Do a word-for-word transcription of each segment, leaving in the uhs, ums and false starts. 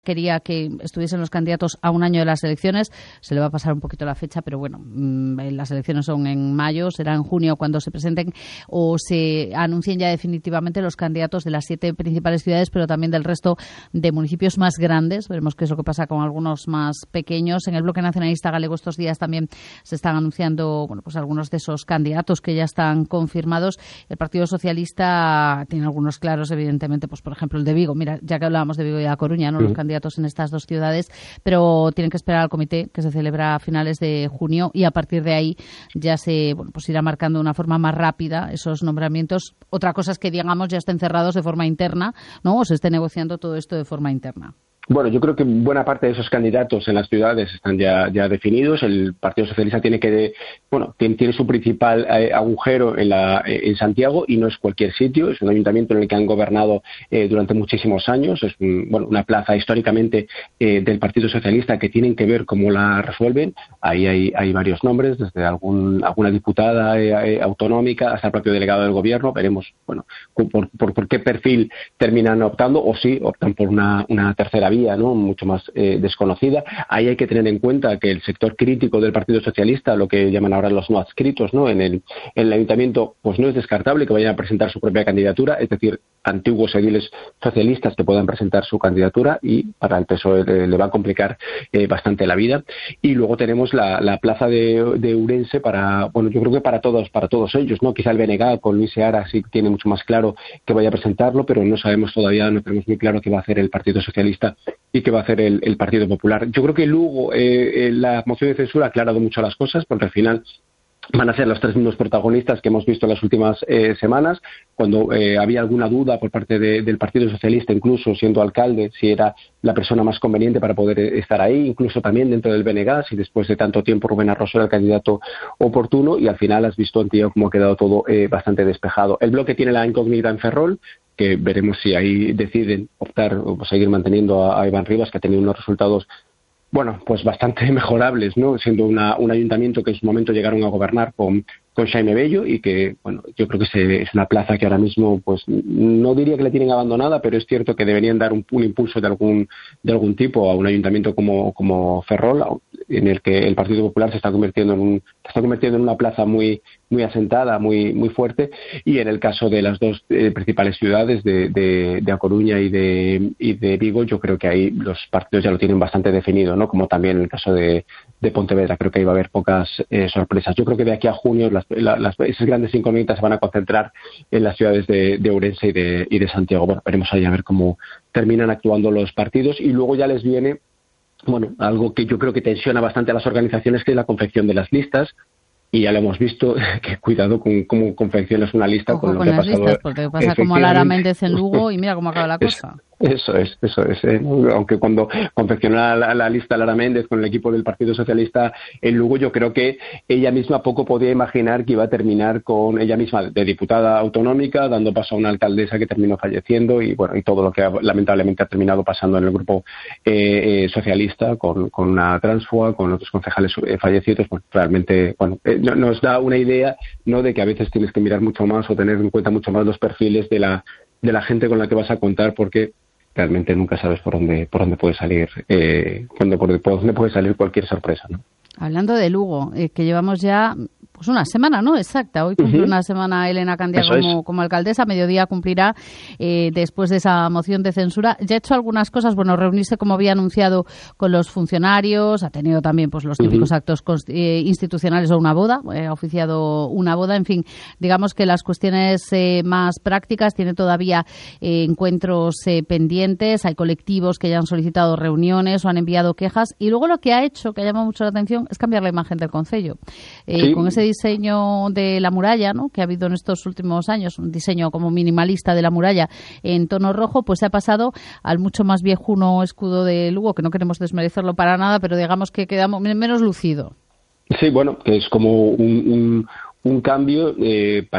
quería que estuviesen los candidatos a un año de las elecciones. Se le va a pasar un poquito la fecha, pero bueno, las elecciones son en mayo, será en junio cuando se presenten o se anuncien ya definitivamente los candidatos de las siete principales ciudades, pero también del resto de municipios más grandes. Veremos qué es lo que pasa con algunos más pequeños. En el bloque nacionalista galego estos días también se están anunciando, bueno, pues algunos de esos candidatos que ya están confirmados. El Partido Socialista tiene algunos claros, evidentemente, pues por ejemplo el de Vigo. Mira, ya que hablábamos de Vigo y de A Coruña, ¿no? Los candidatos en estas dos ciudades, pero tienen que esperar al comité que se celebra a finales de junio y a partir de ahí ya se bueno, pues irá marcando de una forma más rápida esos nombramientos. Otra cosa es que, digamos, ya estén cerrados de forma interna, ¿no? O se esté negociando todo esto de forma interna. Bueno, yo creo que buena parte de esos candidatos en las ciudades están ya, ya definidos. El Partido Socialista tiene que, bueno, tiene, tiene su principal eh, agujero en, la, eh, en Santiago y no es cualquier sitio. Es un ayuntamiento en el que han gobernado eh, durante muchísimos años. Es un, bueno, una plaza históricamente eh, del Partido Socialista que tienen que ver cómo la resuelven. Ahí hay, hay varios nombres, desde algún, alguna diputada eh, eh, autonómica hasta el propio delegado del gobierno. Veremos, bueno, por, por, por qué perfil terminan optando o si optan por una, una tercera vía, ¿no? Mucho más eh, desconocida. Ahí hay que tener en cuenta que el sector crítico del Partido Socialista, lo que llaman ahora los no adscritos, ¿no? En el, en el ayuntamiento, pues no es descartable que vayan a presentar su propia candidatura, es decir, antiguos ediles socialistas que puedan presentar su candidatura y para el P S O E le, le va a complicar eh, bastante la vida. Y luego tenemos la, la plaza de, de Ourense para, bueno, yo creo que para todos, para todos ellos, ¿no? Quizá el B N G con Luis Seara sí tiene mucho más claro que vaya a presentarlo, pero no sabemos todavía, no tenemos muy claro qué va a hacer el Partido Socialista y qué va a hacer el, el Partido Popular. Yo creo que Lugo, eh, eh, la moción de censura ha aclarado mucho las cosas, porque al final van a ser los tres mismos protagonistas que hemos visto en las últimas eh, semanas. Cuando eh, había alguna duda por parte de, del Partido Socialista, incluso siendo alcalde, si era la persona más conveniente para poder estar ahí, incluso también dentro del B N G, si después de tanto tiempo Rubén Arroso era el candidato oportuno, y al final has visto, Antía, cómo ha quedado todo eh, bastante despejado. El bloque tiene la incógnita en Ferrol, que veremos si ahí deciden optar o seguir manteniendo a, a Iván Rivas, que ha tenido unos resultados, bueno, pues bastante mejorables, ¿no? Siendo una, un ayuntamiento que en su momento llegaron a gobernar con, con Xaime Bello y que, bueno, yo creo que se, es una plaza que ahora mismo, pues, no diría que la tienen abandonada, pero es cierto que deberían dar un, un impulso de algún de algún tipo a un ayuntamiento como, como Ferrol, en el que el Partido Popular se está convirtiendo en un, se está convirtiendo en una plaza muy muy asentada, muy muy fuerte, y en el caso de las dos eh, principales ciudades de, de, de A Coruña y de y de Vigo, yo creo que ahí los partidos ya lo tienen bastante definido, ¿no? Como también en el caso de, de Pontevedra, creo que ahí va a haber pocas eh, sorpresas. Yo creo que de aquí a junio las, la, las esas grandes incógnitas se van a concentrar en las ciudades de, de Ourense y de, y de Santiago. Bueno, veremos ahí a ver cómo terminan actuando los partidos, y luego ya les viene, bueno, algo que yo creo que tensiona bastante a las organizaciones, que es la confección de las listas. Y ya lo hemos visto, que cuidado con cómo confeccionas una lista. Ojo con lo con que ha las pasado. Listas, porque pasa como a Lara Méndez en Lugo y mira cómo acaba la cosa. Eso es, eso es. Eh. Aunque cuando confeccionó la, la, la lista Lara Méndez con el equipo del Partido Socialista en Lugo, yo creo que ella misma poco podía imaginar que iba a terminar con ella misma de diputada autonómica, dando paso a una alcaldesa que terminó falleciendo, y bueno, y todo lo que ha, lamentablemente ha terminado pasando en el grupo eh, eh, socialista, con, con una transfuga, con otros concejales eh, fallecidos. Bueno, realmente, bueno, eh, nos da una idea, ¿no?, de que a veces tienes que mirar mucho más o tener en cuenta mucho más los perfiles de la de la gente con la que vas a contar, porque realmente nunca sabes por dónde por dónde puede salir eh, cuando, por, por dónde puede salir cualquier sorpresa, ¿no? Hablando de Lugo, eh, que llevamos ya pues una semana, ¿no? Exacta. Hoy cumple uh-huh. una semana Elena Candia como, como alcaldesa. Mediodía cumplirá eh, después de esa moción de censura. Ya ha hecho algunas cosas, bueno, reunirse, como había anunciado, con los funcionarios. Ha tenido también pues los típicos uh-huh. actos eh, institucionales o una boda. Eh, ha oficiado una boda. En fin, digamos que las cuestiones eh, más prácticas, tiene todavía eh, encuentros eh, pendientes. Hay colectivos que ya han solicitado reuniones o han enviado quejas. Y luego lo que ha hecho, que ha llamado mucho la atención, es cambiar la imagen del concello. Eh, sí. Con ese diseño de la muralla, ¿no?, que ha habido en estos últimos años, un diseño como minimalista de la muralla en tono rojo, pues se ha pasado al mucho más viejuno escudo de Lugo, que no queremos desmerecerlo para nada, pero digamos que queda menos lucido. Sí, bueno, que es como un, un, un cambio eh, para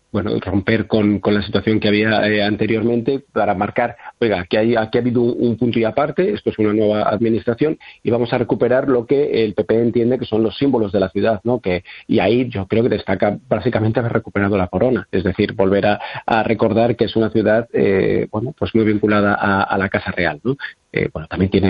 bueno, romper con, con la situación que había eh, anteriormente para marcar, oiga, aquí, hay, aquí ha habido un, un punto y aparte, esto es una nueva administración y vamos a recuperar lo que el P P entiende que son los símbolos de la ciudad, ¿no? Que, y ahí yo creo que destaca básicamente haber recuperado la corona, es decir, volver a, a recordar que es una ciudad, eh, bueno, pues muy vinculada a, a la Casa Real, ¿no? Eh, bueno, también tiene